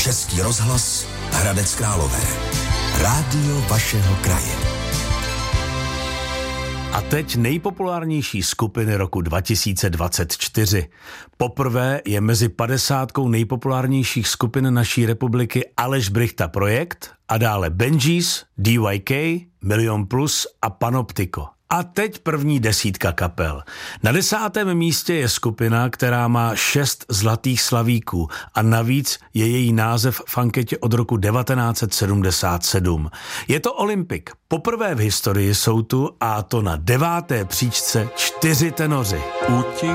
Český rozhlas Hradec Králové. Rádio vašeho kraje. A teď nejpopulárnější skupiny roku 2024. Poprvé je mezi 50 nejpopulárnějších skupin naší republiky Aleš Brychta Projekt a dále Benjis, DYK, Milion Plus a Panoptiko. A teď první 10 kapel. Na 10. místě je skupina, která má 6 zlatých slavíků a navíc je její název v anketě od roku 1977. Je to Olympic. Poprvé v historii jsou tu, a to na 9. příčce 4 tenoři.